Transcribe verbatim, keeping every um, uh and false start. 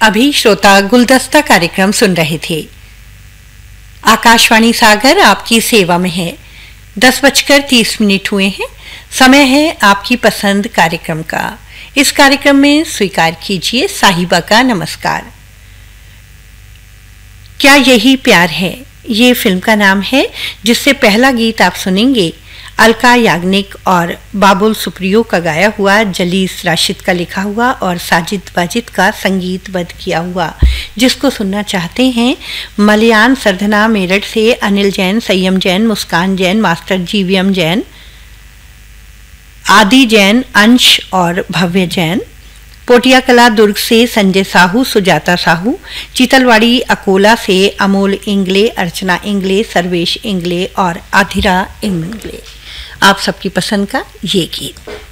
अभी श्रोता गुलदस्ता कार्यक्रम सुन रहे थे। आकाशवाणी सागर आपकी सेवा में है। दस बजकर तीस मिनट हुए हैं। समय है आपकी पसंद कार्यक्रम का। इस कार्यक्रम में स्वीकार कीजिए साहिबा का नमस्कार। क्या यही प्यार है, ये फिल्म का नाम है, जिससे पहला गीत आप सुनेंगे अलका याग्निक और बाबुल सुप्रियो का गाया हुआ, जलीस राशिद का लिखा हुआ और साजिद वाजिद का संगीतबद्ध किया हुआ, जिसको सुनना चाहते हैं मलयान सरधना मेरठ से अनिल जैन, संयम जैन, मुस्कान जैन, मास्टर जीवीएम जैन, आदि जैन, अंश और भव्य जैन। पोटिया कला दुर्ग से संजय साहू, सुजाता साहू। चीतलवाड़ी अकोला से अमोल इंगले, अर्चना इंगले, सर्वेश इंगले और आधिरा इंगले। आप सबकी पसंद का ये गीत।